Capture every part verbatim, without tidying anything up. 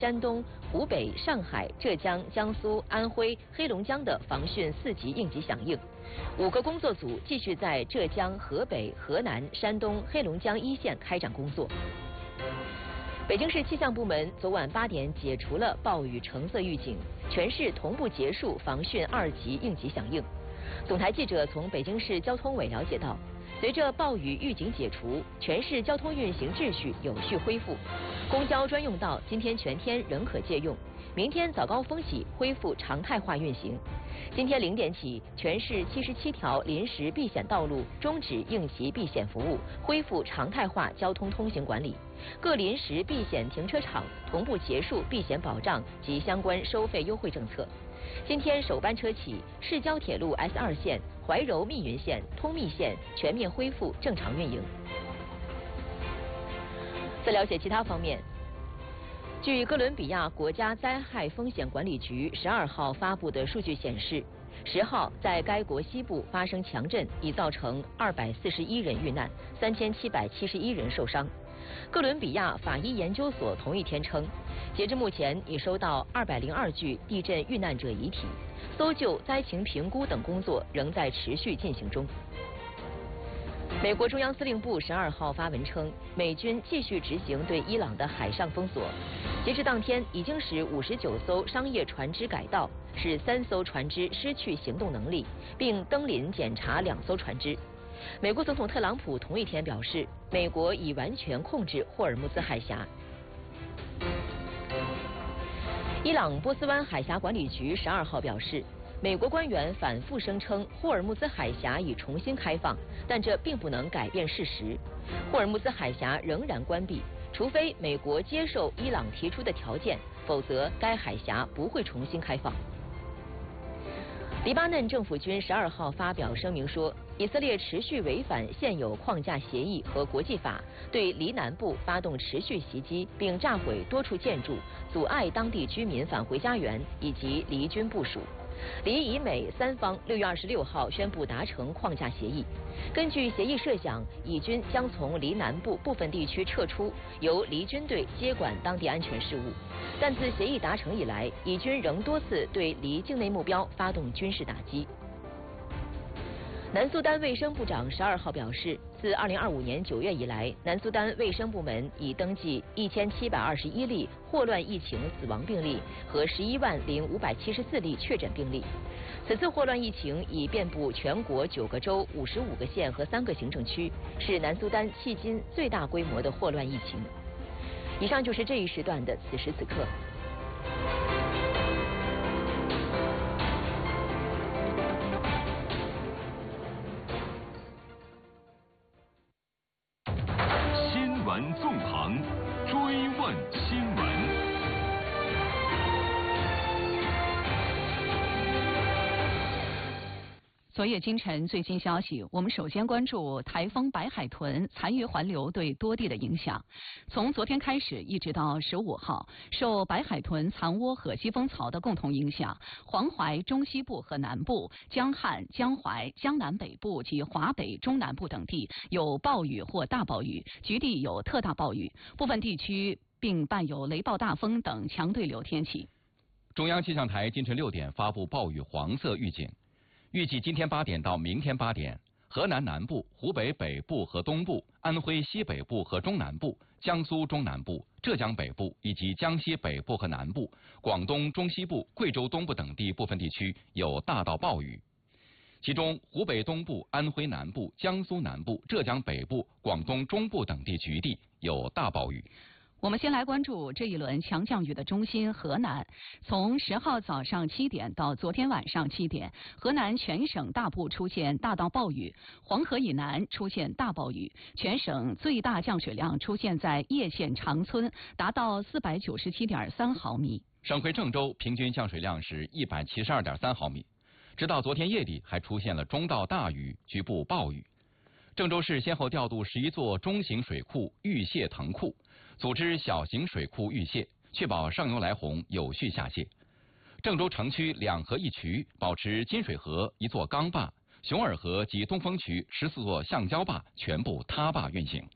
山东、湖北、上海、浙江、江苏、安徽、黑龙江的防汛四级应急响应。五个工作组继续在浙江、河北、河南、山东、黑龙江一线开展工作。北京市气象部门昨晚八点解除了暴雨橙色预警，全市同步结束防汛二级应急响应。总台记者从北京市交通委了解到，随着暴雨预警解除，全市交通运行秩序有序恢复。公交专用道今天全天仍可借用，明天早高峰起恢复常态化运行。今天零点起，全市七十七条临时避险道路终止应急避险服务，恢复常态化交通通行管理。各临时避险停车场同步结束避险保障及相关收费优惠政策。今天首班车起，市郊铁路 S 二线、怀柔密云线、通密线全面恢复正常运营。在了解其他方面，据哥伦比亚国家灾害风险管理局十二号发布的数据显示，十号在该国西部发生强震，已造成二百四十一人遇难，三千七百七十一人受伤。哥伦比亚法医研究所同一天称，截至目前已收到二百零二具地震遇难者遗体，搜救、灾情评估等工作仍在持续进行中。美国中央司令部十二号发文称，美军继续执行对伊朗的海上封锁，截至当天已经使五十九艘商业船只改道，使三艘船只失去行动能力，并登临检查两艘船只。美国总统特朗普同一天表示，美国已完全控制霍尔木兹海峡。伊朗波斯湾海峡管理局十二号表示，美国官员反复声称霍尔木兹海峡已重新开放，但这并不能改变事实。霍尔木兹海峡仍然关闭，除非美国接受伊朗提出的条件，否则该海峡不会重新开放。黎巴嫩政府军十二号发表声明说，以色列持续违反现有框架协议和国际法，对黎南部发动持续袭击，并炸毁多处建筑，阻碍当地居民返回家园以及黎军部署。黎以美三方六月二十六号宣布达成框架协议。根据协议设想，以军将从黎南部部分地区撤出，由黎军队接管当地安全事务。但自协议达成以来，以军仍多次对黎境内目标发动军事打击。南苏丹卫生部长十二号表示，自二零二五年九月以来，南苏丹卫生部门已登记一千七百二十一例霍乱疫情死亡病例和十一万零五百七十四例确诊病例。此次霍乱疫情已遍布全国九个州、五十五个县和三个行政区，是南苏丹迄今最大规模的霍乱疫情。以上就是这一时段的此时此刻。 新闻纵横，追问新闻。 昨夜今晨最新消息，我们首先关注台风白海豚残余环流对多地的影响。从昨天开始一直到十五号，受白海豚残涡和西风槽的共同影响，黄淮中西部和南部、江汉、江淮、江南北部及华北中南部等地有暴雨或大暴雨，局地有特大暴雨，部分地区并伴有雷暴大风等强对流天气。 中央气象台今晨六点发布暴雨黄色预警。预计今天八点到明天八点，河南南部、湖北北部和东部、安徽西北部和中南部、江苏中南部、浙江北部以及江西北部和南部、广东中西部、贵州东部等地部分地区有大到暴雨。其中，湖北东部、安徽南部、江苏南部、浙江北部、广东中部等地局地有大暴雨。 我们先来关注这一轮强降雨的中心河南。从十号早上七点到昨天晚上七点，河南全省大部出现大到暴雨，黄河以南出现大暴雨，全省最大降水量出现在叶县长村，达到四百九十七点三毫米。 省会郑州平均降水量是一百七十二点三毫米，直到昨天夜里还出现了中到大雨，局部暴雨。郑州市先后调度十一座中型水库预泄腾库，组织小型水库预泄，确保上游来洪有序下泄。郑州城区两河一渠保持金水河一座钢坝，熊耳河及东风渠十四座橡胶坝全部塌坝运行。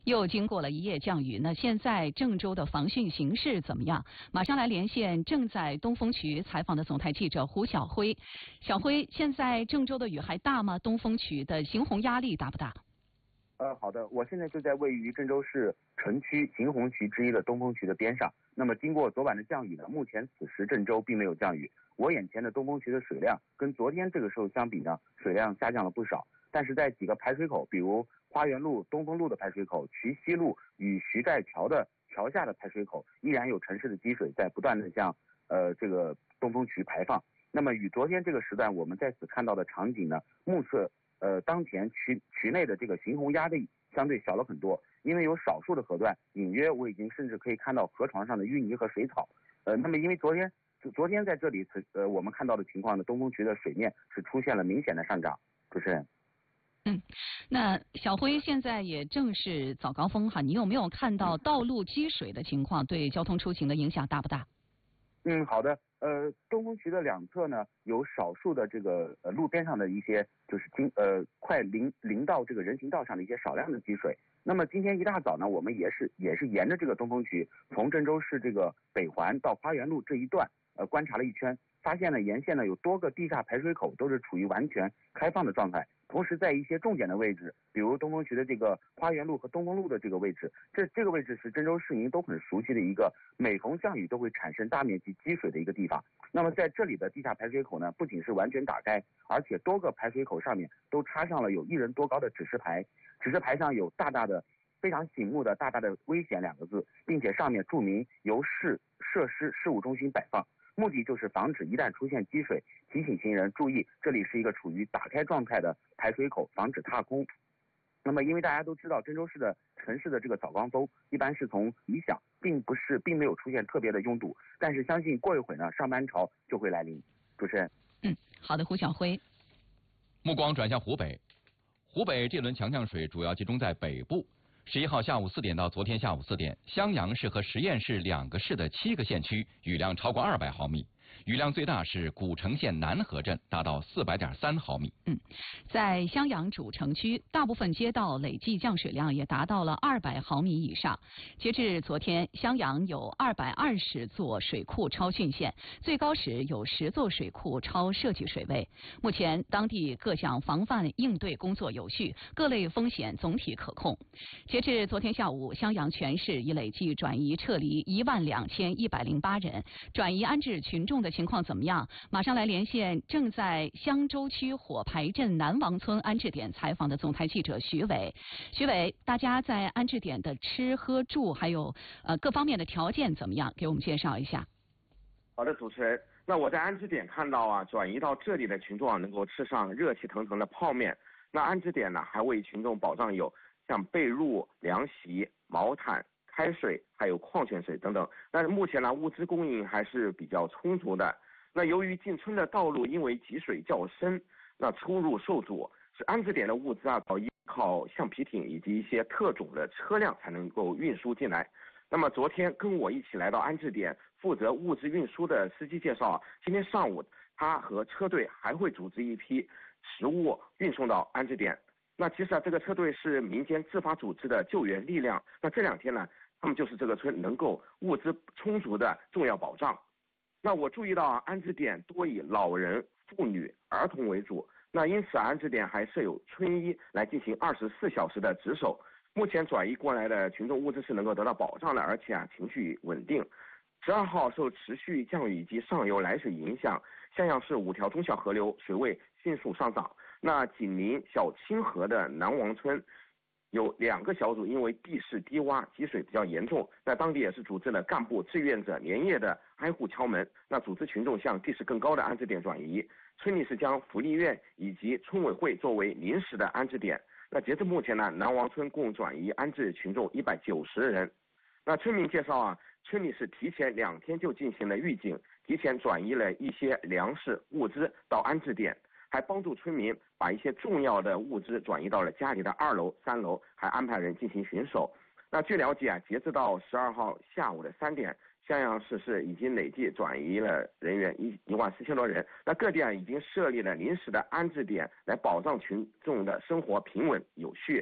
又经过了一夜降雨，那现在郑州的防汛形势怎么样？马上来连线正在东风渠采访的总台记者胡晓辉。小辉，现在郑州的雨还大吗？东风渠的行洪压力大不大？ 呃，好的，我现在就在位于郑州市城区行洪渠之一的东风渠的边上。那么经过昨晚的降雨呢，目前此时郑州并没有降雨。我眼前的东风渠的水量跟昨天这个时候相比呢，水量下降了不少。但是在几个排水口，比如花园路、东风路的排水口、渠西路与徐寨桥的桥下的排水口，依然有城市的积水在不断的向呃这个东风渠排放。那么与昨天这个时段我们在此看到的场景呢，目测呃，当前渠渠内的这个行洪压力相对小了很多，因为有少数的河段，隐约我已经甚至可以看到河床上的淤泥和水草。呃，那么因为昨天昨天在这里，呃，我们看到的情况呢，东风渠的水面是出现了明显的上涨。主持人， 嗯，那小辉现在也正是早高峰哈，你有没有看到道路积水的情况？对交通出行的影响大不大？ 嗯，好的。呃，东风渠的两侧呢，有少数的这个呃路边上的一些就是经呃快临临到这个人行道上的一些少量的积水。那么今天一大早呢，我们也是也是沿着这个东风渠，从郑州市这个北环到花园路这一段，呃观察了一圈，发现呢沿线呢有多个地下排水口都是处于完全开放的状态。同时在一些重点的位置，比如东风渠的这个花园路和东风路的这个位置，这这个位置是郑州市民都很熟悉的一个每逢降雨都会产生大面积积水的一个地方。那么在这里的地下排水口呢，不仅是完全打开，而且多个排水口上面都插上了有一人多高的指示牌，指示牌上有大大的非常醒目的大大的危险两个字，并且上面注明由市设施事务中心摆放，目的就是防止一旦出现积水，提醒行人注意这里是一个处于打开状态的排水口，防止踏空。那么因为大家都知道郑州市的城市的这个早高峰一般是从理想，并不是并没有出现特别的拥堵，但是相信过一会儿呢上班潮就会来临。主持人， 嗯，好的，胡晓辉。 目光转向湖北，湖北这轮强降水主要集中在北部。十一号下午四点到昨天下午四点，襄阳市和十堰市两个市的七个县区雨量超过二百毫米，雨量最大是古城县南河镇，达到四百点三毫米。 嗯，在襄阳主城区，大部分街道累计降水量也达到了二百毫米以上。截至昨天，襄阳有二百二十座水库超汛线，最高时有十座水库超设计水位。目前，当地各项防范应对工作有序，各类风险总体可控。截至昨天下午，襄阳全市已累计转移撤离一万两千一百零八人，转移安置群众的情况怎么样？马上来连线正在襄州区火牌镇南王村安置点采访的总台记者徐伟。徐伟，大家在安置点的吃喝住还有呃各方面的条件怎么样？给我们介绍一下。 好的，主持人，那我在安置点看到啊，转移到这里的群众啊，能够吃上热气腾腾的泡面。那安置点呢，还为群众保障有像被褥、凉席、毛毯、开水，还有矿泉水等等。但是目前呢，物资供应还是比较充足的。那由于进村的道路因为积水较深，那出入受阻，是安置点的物资啊，要依靠橡皮艇以及一些特种的车辆才能够运输进来。那么昨天跟我一起来到安置点负责物资运输的司机介绍啊，今天上午他和车队还会组织一批食物运送到安置点。那其实啊，这个车队是民间自发组织的救援力量。那这两天呢，他们就是这个村能够物资充足的重要保障。那我注意到啊，安置点多以老人、妇女、儿童为主。那因此安置点还设有村医来进行二十四小时的值守。目前转移过来的群众物资是能够得到保障的，而且啊情绪稳定。十二号受持续降雨以及上游来水影响，襄阳市五条中小河流水位迅速上涨。那紧邻小清河的南王村有两个小组因为地势低洼积水比较严重，那当地也是组织了干部志愿者连夜的挨户敲门，那组织群众向地势更高的安置点转移。村里是将福利院以及村委会作为临时的安置点。那截至目前呢，南王村共转移安置群众一百九十人。那村民介绍啊，村里是提前两天就进行了预警，提前转移了一些粮食物资到安置点，还帮助村民把一些重要的物资转移到了家里的二楼、三楼，还安排人进行巡守。那据了解啊，截至到十二号下午的三点，襄阳市是已经累计转移了人员一一万四千多人。那各地啊已经设立了临时的安置点，来保障群众的生活平稳有序。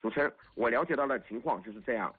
主持人，我了解到的情况就是这样。